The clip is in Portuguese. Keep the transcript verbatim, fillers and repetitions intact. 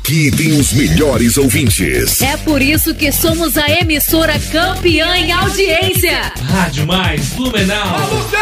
Aqui tem os melhores ouvintes. É por isso que somos a emissora campeã em audiência. Rádio Mais Blumenau.